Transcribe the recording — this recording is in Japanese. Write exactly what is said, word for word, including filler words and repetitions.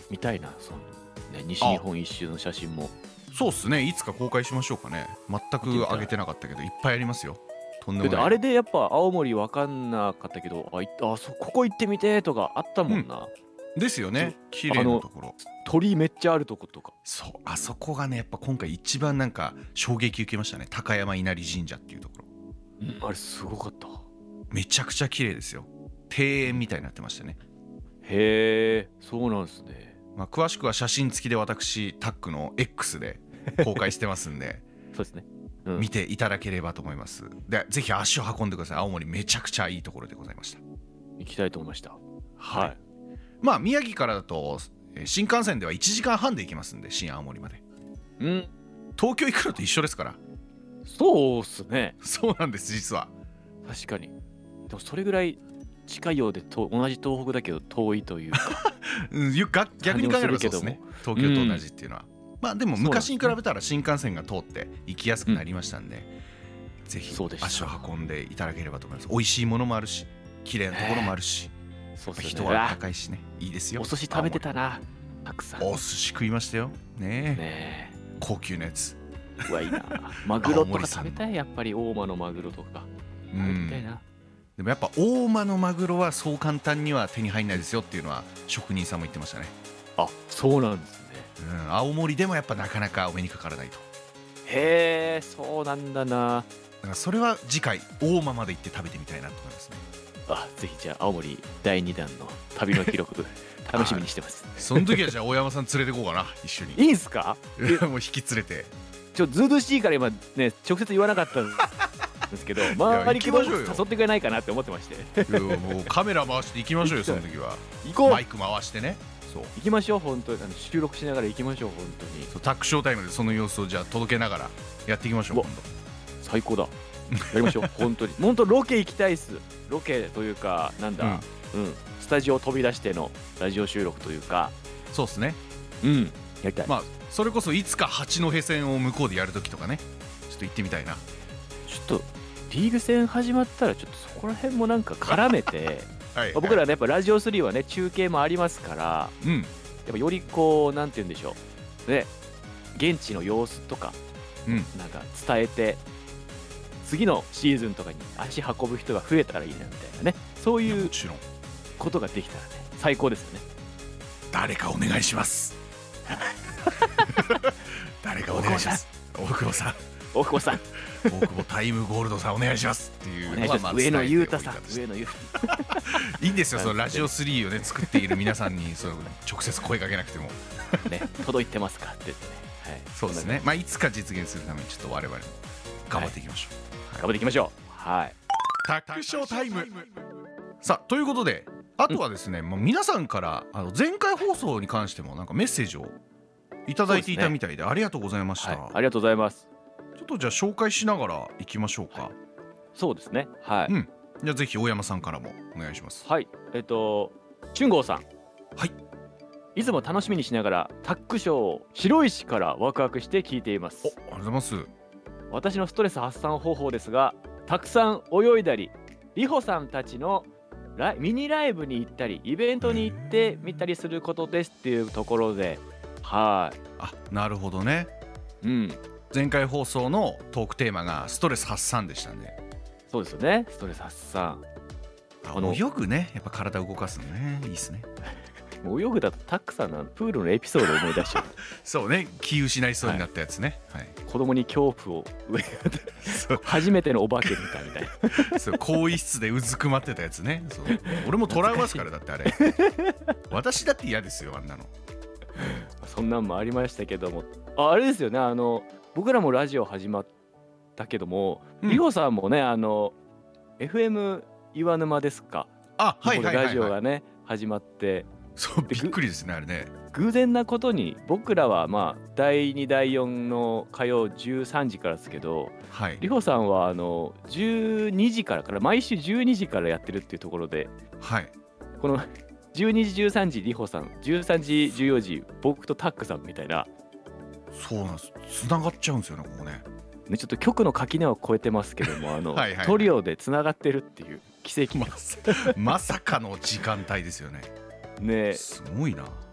見たいな、そのね、西日本一周の写真も。 そうっすね、いつか公開しましょうかね。全く上げてなかったけどいっぱいありますよ。とんでもない。 あれでやっぱ青森分かんなかったけど、あ、いあそここ行ってみてとかあったもんな、 うん、ですよね。綺麗なところ、 鳥めっちゃあるとことか。 そう、あそこがねやっぱ今回一番なんか衝撃受けましたね。高山稲荷神社っていうところ、 うん、あれすごかった。 めちゃくちゃ綺麗ですよ。庭園みたいになってましたね。 へえ、そうなんですね。 まあ、詳しくは写真付きで私タックの X で公開してますんでそうですね、うん、 見ていただければと思います。でぜひ足を運んでください。青森めちゃくちゃいいところでございました。 行きたいと思いました。 はい、 はい、 まあ宮城からだと新幹線ではいちじかんはんで行きますんで、新青森まで。 うん、 東京行くのと一緒ですから。 そうっすね。 そうなんです実は。 確かに。でもそれぐらい近いようでと同じ東北だけど遠いというかうん、逆に考えればそうですね、東京と同じっていうのは、うん、まあでも昔に比べたら新幹線が通って行きやすくなりましたんで、うん、ぜひ足を運んでいただければと思います。美味しいものもあるし綺麗なところもあるし、そうですね、人は高いしね、いいですよ。 お寿司食べてたな、たくさん。 お寿司食いましたよねえ、 ね高級なやつ。 うわいいなマグロとか食べたい。やっぱり大間のマグロとか食べたいな、うん。 でもやっぱ大間のマグロはそう簡単には手に入んないですよっていうのは職人さんも言ってましたね。 あ、そうなんですね、 うん、青森でもやっぱなかなかお目にかからないと。 へえ、そうなんだな。 だからそれは次回大間まで行って食べてみたいなと思いますね。 あ、ぜひじゃあ青森だいにだんの旅の記録楽しみにしてます。 その時はじゃあ大山さん連れてこうかな、一緒に。 いいんすか？ もう引き連れて。 ちょずうずうしいから今ね直接言わなかったんですけど、周り気分誘ってくれないかなって思ってまして。 いやもうカメラ回して行きましょうよ、その時は。 行こう。 マイク回してね。そう行きましょう、本当に。あの収録しながら行きましょう、本当に。 そう、タックショータイムでその様子をじゃあ届けながらやっていきましょう、今度。 最高だ。やりましょう、本当に。本当ロケ行きたいっす。ロケというかなんだ、うん、うん、スタジオを飛び出してのラジオ収録というか。 そうですね。 うん、やりたい。 まあそれこそいつか八戸戦を向こうでやるときとかね、ちょっと行ってみたいな。 ちょっとリーグ戦始まったらちょっとそこら辺もなんか絡めてはい、僕らねやっぱラジオスリーはね中継もありますから、うん、やっぱよりこうなんて言うんでしょうね、現地の様子とか、うん、なんか伝えて次のシーズンとかに足運ぶ人が増えたらいいなみたいなね、そういうことができたらね最高ですよね。 誰かお願いします誰かお願いします。大久保さん大久保さん大久保タイムゴールドさんお願いしますっていうのは、まあ、 上野裕太さん、上野裕太いいんですよ、そのラジオスリーをね作っている皆さんにその直接声かけなくてもね、届いてますかって言ってね、はい、 そうですね。まあいつか実現するためにちょっと我々も頑張っていきましょう、 はいはい、頑張っていきましょう。はい、 タックショータイム。さあということで、あとはですね、うん、もう皆さんからあの前回放送に関してもなんかメッセージをいただいていたみたい で, で、ね、ありがとうございました、 はい、ありがとうございます。 ちょっとじゃあ紹介しながらいきましょうか、はい、 そうですね、はい、 うん、じゃあぜひ大山さんからもお願いします。 はい、えっと俊吾さん、 はい、 いつも楽しみにしながらタックショーを白石からワクワクして聞いています。 お、ありがとうございます。 私のストレス発散方法ですが、たくさん泳いだりリホさんたちのライミニライブに行ったりイベントに行ってみたりすることですっていうところで、はい、 あ、なるほどね。 うん、 前回放送のトークテーマがストレス発散でしたね。 そうですよね、ストレス発散。 あの泳ぐね、やっぱ体を動かすのね、いいですね。 もう泳ぐだとタックさんのプールのエピソードを思い出しちゃうそうね、気失いそうになったやつね、はいはい、 子供に恐怖を植え初めてのお化けみたいみたいなそう、更衣室でうずくまってたやつね。そう、俺もトラウマですから、だってあれ私だって嫌ですよ、あんなの。 そんなんもありましたけども、 あ, あれですよね、あの僕らもラジオ始まったけども、うん、リホさんもね、あの エフエム 岩沼ですか、 あ、はいはいはいはい、 ラジオがね始まって、 そう、びっくりですね、あれね。 偶然なことに僕らはまあだいにだいよんの火曜じゅうさんじからですけど、はい、リホさんはあのじゅうにじからから毎週じゅうにじからやってるっていうところで、はい、このじゅうにじじゅうさんじリホさん、じゅうさんじじゅうよじ僕とタックさんみたいな。 そうなんです、つながっちゃうんですよね、ここね。 ね、ちょっと局の垣根を越えてますけども、あのはいはい、はい、トリオでつながってるっていう奇跡ま, まさかの時間帯ですよね。 ね、 すごいな。